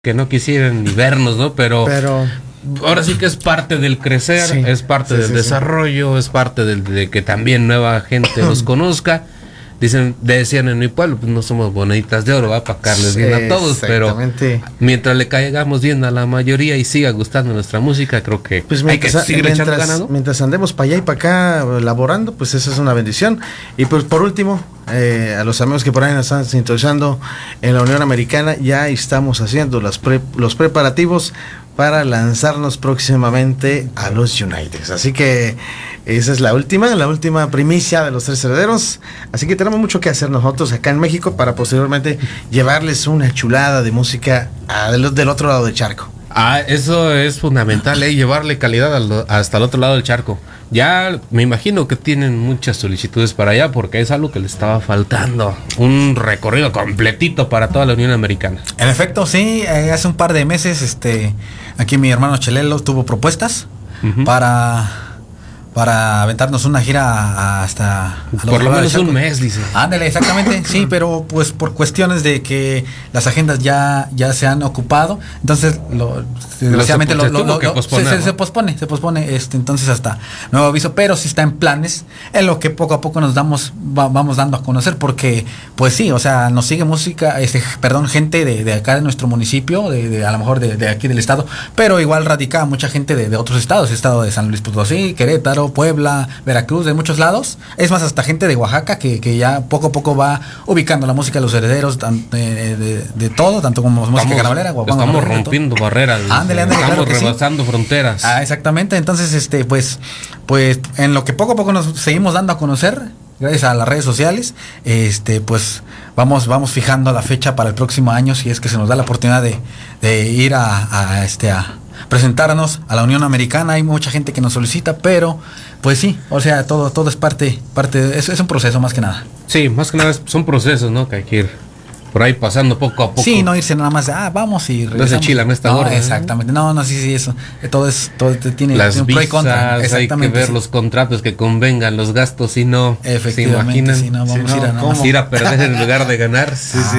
que no quisieran ni vernos, ¿no? Pero ahora sí que es parte del crecer, sí, es parte del desarrollo, es parte de que también nueva gente los conozca. Decían en mi pueblo, pues no somos moneditas de oro, va para caerles bien a todos, pero mientras le caigamos bien a la mayoría y siga gustando nuestra música, creo que pues hay que seguir echando ganas, ¿no? Mientras andemos para allá y para acá laborando, pues eso es una bendición. Y pues por último, a los amigos que por ahí nos están sintonizando en la Unión Americana, ya estamos haciendo los preparativos para lanzarnos próximamente a los United. Así que esa es la última primicia de los Tres Herederos. Así que tenemos mucho que hacer nosotros acá en México para posteriormente llevarles una chulada de música del otro lado del charco. Eso es fundamental, llevarle calidad hasta el otro lado del charco. Ya me imagino que tienen muchas solicitudes para allá porque es algo que les estaba faltando. Un recorrido completito para toda la Unión Americana. En efecto, sí, hace un par de meses aquí mi hermano Chelelo tuvo propuestas para aventarnos una gira hasta por lo menos un mes, dice. Ándale, exactamente, sí, pero pues por cuestiones de que las agendas ya se han ocupado, entonces desgraciadamente se pospone, entonces hasta nuevo aviso, pero sí está en planes, en lo que poco a poco vamos dando a conocer, porque pues sí, o sea, nos sigue música, gente de acá de nuestro municipio, a lo mejor de aquí del estado, pero igual radica mucha gente de otros estados, estado de San Luis Potosí, Querétaro, Puebla, Veracruz, de muchos lados. Es más, hasta gente de Oaxaca que ya poco a poco va ubicando la música de los herederos de todo, tanto como música carnavalera. Estamos rompiendo barreras. Estamos rebasando fronteras. Exactamente. Entonces, pues en lo que poco a poco nos seguimos dando a conocer, gracias a las redes sociales, pues vamos fijando la fecha para el próximo año, si es que se nos da la oportunidad de ir a presentarnos a la Unión Americana. Hay mucha gente que nos solicita, pero pues sí, o sea, todo es parte es un proceso más que nada. Sí, más que nada son procesos, ¿no? Que hay que ir por ahí pasando poco a poco. Sí, no irse nada más vamos y regresamos. No se chila, no está gordo. Exactamente. No, sí, eso. Todo tiene un pro y contra. Hay que ver los contratos que convengan, los gastos, si no, efectivamente, se imaginan, vamos a ir a perder en lugar de ganar.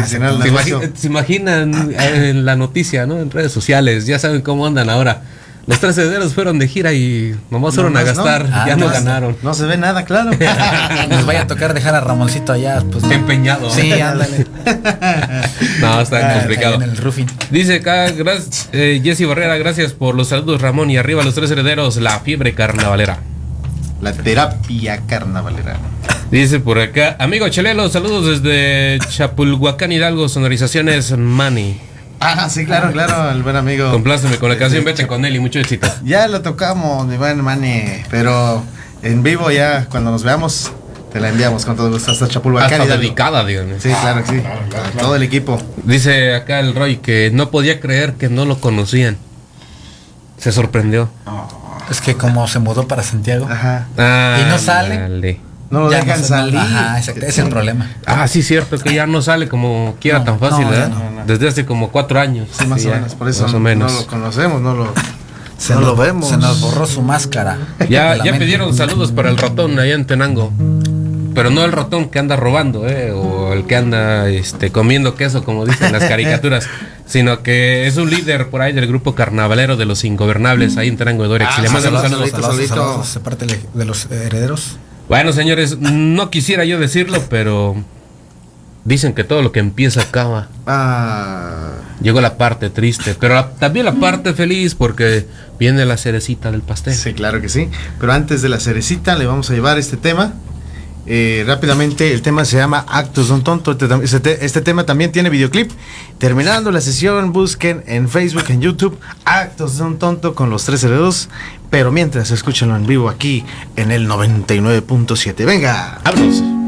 Se imaginan en la noticia, ¿no? En redes sociales, ya saben cómo andan ahora. Los Tres Herederos fueron de gira y nomás fueron a gastar, no ganaron. No se ve nada, claro. Nos vaya a tocar dejar a Ramoncito allá, pues. Empeñado. Sí, ándale. No, está complicado. En el roofing. Dice acá, Jessy Barrera, gracias por los saludos, Ramón, y arriba los Tres Herederos, la fiebre carnavalera. La terapia carnavalera. Dice por acá, amigo Chelelo, saludos desde Chapulhuacán, Hidalgo, sonorizaciones Mani. Sí, claro, el buen amigo. Compláceme con la canción, vete con él y mucho éxito. Ya lo tocamos, mi buen Mane, pero en vivo ya, cuando nos veamos, te la enviamos con todo gusto hasta Chapulhuacán. Hasta dedicada, díganme. Sí, claro que sí, claro. Todo el equipo. Dice acá el Roy que no podía creer que no lo conocían. Se sorprendió. Es que como se mudó para Santiago. Y no sale. Dale. No lo dejan salir. Exacto, es el problema. Sí, cierto, que ya no sale como quiera tan fácil, ¿verdad? No. Desde hace como 4 años. Sí, más o menos, por eso no lo conocemos, no lo vemos. Se nos borró su máscara. Ya pidieron saludos para el ratón allá en Tenango. Pero no el ratón que anda robando, o el que anda comiendo queso, como dicen las caricaturas, sino que es un líder por ahí del grupo carnavalero de los Ingobernables, ahí en Tenango de Dorex. Y le mandamos saludos. Aparte de los herederos. Bueno, señores, no quisiera yo decirlo, pero dicen que todo lo que empieza acaba. Llegó la parte triste, pero también la parte feliz, porque viene la cerecita del pastel. Sí, claro que sí. Pero antes de la cerecita le vamos a llevar este tema. Rápidamente, el tema se llama Actos de un Tonto. Este tema también tiene videoclip. Terminando la sesión, busquen en Facebook, en YouTube, Actos de un Tonto con los Tres Herederos. Pero mientras, escúchenlo en vivo aquí en el 99.7. Venga, vámonos.